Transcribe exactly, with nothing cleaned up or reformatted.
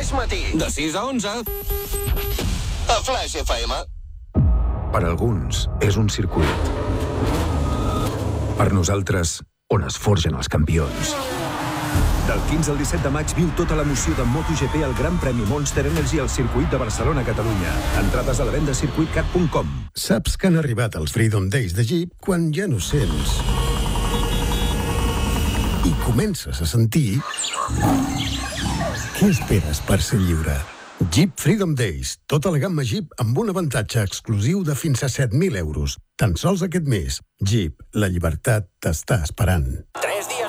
Flash Matí. De sis a onze. A Flash F M. Per alguns és un circuit. Per nosaltres, on es forgen els campions. Del quinze al disset de maig viu tota l'emoció de MotoGP al Gran Premi Monster Energy al circuit de Barcelona-Catalunya. Entrades a la venda a circuit cat punt com. Saps que han arribat els Freedom Days de Jeep quan ja no sents i comences a sentir què esperes per ser lliure. Jeep Freedom Days. Tota la gamma Jeep amb un avantatge exclusiu de fins a set mil euros. Tan sols aquest mes. Jeep, la llibertat t'està esperant. Tres dies